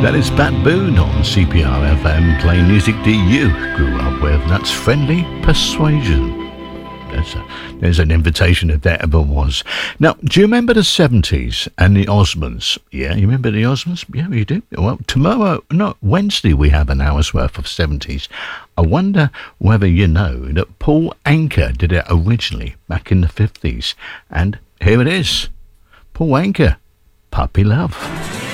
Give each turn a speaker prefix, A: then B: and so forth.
A: That is Pat Boone on CPR FM, playing music that you grew up with. That's Friendly Persuasion. There's an invitation if there ever was. Now, do you remember the 70s and the Osmonds? Yeah, you remember the Osmonds? Yeah, you do. Well, Wednesday we have an hour's worth of 70s. I wonder whether you know that Paul Anka did it originally back in the 50s. And here it is. Paul Anka, Puppy Love.